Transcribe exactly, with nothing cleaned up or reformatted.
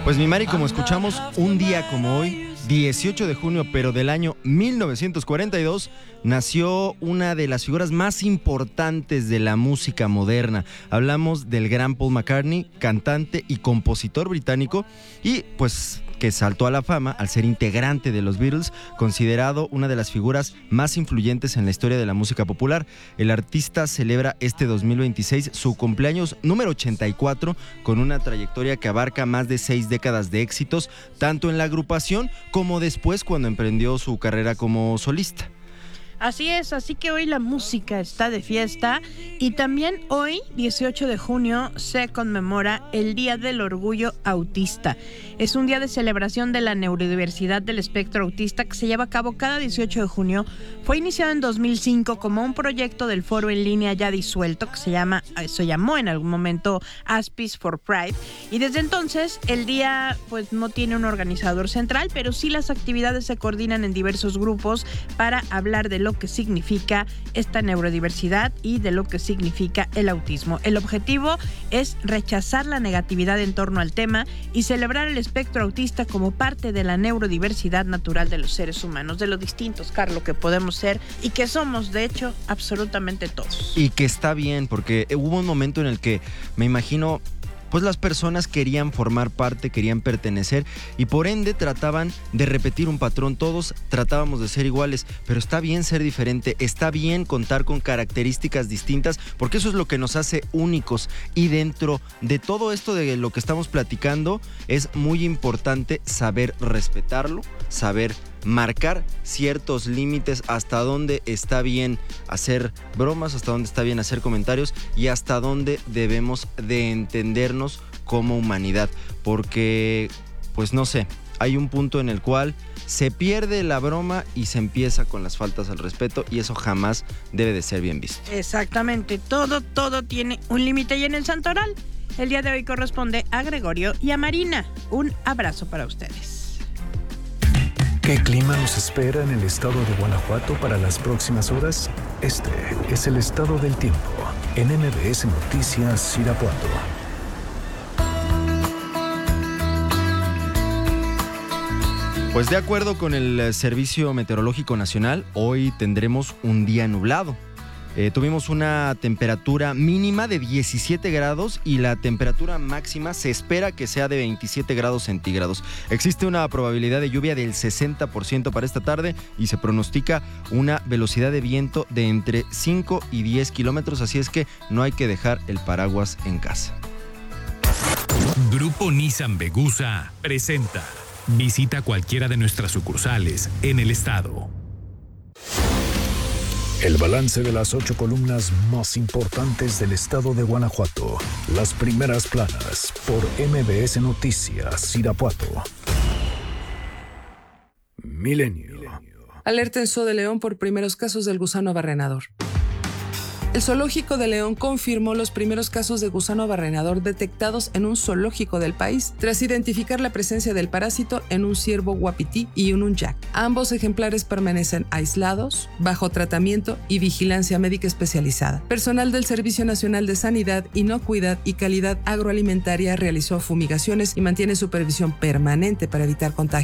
Pues mi Mari, como escuchamos, un día como hoy, dieciocho de junio, pero del año mil novecientos cuarenta y dos, nació una de las figuras más importantes de la música moderna. Hablamos del gran Paul McCartney, cantante y compositor británico, y pues que saltó a la fama al ser integrante de los Beatles, considerado una de las figuras más influyentes en la historia de la música popular. El artista celebra este dos mil veintiséis su cumpleaños número ochenta y cuatro, con una trayectoria que abarca más de seis décadas de éxitos, tanto en la agrupación como después cuando emprendió su carrera como solista. Así es, así que hoy la música está de fiesta y también hoy, dieciocho de junio, se conmemora el Día del Orgullo Autista. Es un día de celebración de la neurodiversidad del espectro autista que se lleva a cabo cada dieciocho de junio. Fue iniciado en dos mil cinco como un proyecto del foro en línea ya disuelto que se llama, se llamó en algún momento Aspies for Pride, y desde entonces el día pues no tiene un organizador central, pero sí las actividades se coordinan en diversos grupos para hablar de lo que significa esta neurodiversidad y de lo que significa el autismo. El objetivo es rechazar la negatividad en torno al tema y celebrar el espectro autista como parte de la neurodiversidad natural de los seres humanos, de lo distintos, Carlos, que podemos ser y que somos, de hecho, absolutamente todos. Y que está bien, porque hubo un momento en el que me imagino, pues las personas querían formar parte, querían pertenecer y por ende trataban de repetir un patrón. Todos tratábamos de ser iguales, pero está bien ser diferente, está bien contar con características distintas, porque eso es lo que nos hace únicos. Y dentro de todo esto de lo que estamos platicando, es muy importante saber respetarlo, saber marcar ciertos límites, hasta dónde está bien hacer bromas, hasta dónde está bien hacer comentarios y hasta dónde debemos de entendernos como humanidad, porque pues no sé, hay un punto en el cual se pierde la broma y se empieza con las faltas al respeto, y eso jamás debe de ser bien visto. Exactamente, todo, todo tiene un límite. Y en el Santoral, el día de hoy corresponde a Gregorio y a Marina. Un abrazo para ustedes. ¿Qué clima nos espera en el estado de Guanajuato para las próximas horas? Este es el estado del tiempo en M B S Noticias Irapuato. Pues de acuerdo con el Servicio Meteorológico Nacional, hoy tendremos un día nublado. Eh, tuvimos una temperatura mínima de diecisiete grados y la temperatura máxima se espera que sea de veintisiete grados centígrados. Existe una probabilidad de lluvia del sesenta por ciento para esta tarde y se pronostica una velocidad de viento de entre cinco y diez kilómetros, así es que no hay que dejar el paraguas en casa. Grupo Nissan Vegusa presenta. Visita cualquiera de nuestras sucursales en el estado. El balance de las ocho columnas más importantes del estado de Guanajuato. Las primeras planas por M B S Noticias Irapuato. Milenio. Alerta en Zoo de León por primeros casos del gusano abarrenador. El zoológico de León confirmó los primeros casos de gusano abarrenador detectados en un zoológico del país, tras identificar la presencia del parásito en un ciervo wapiti y en un yak. Ambos ejemplares permanecen aislados, bajo tratamiento y vigilancia médica especializada. Personal del Servicio Nacional de Sanidad, Inocuidad y Calidad Agroalimentaria realizó fumigaciones y mantiene supervisión permanente para evitar contagios.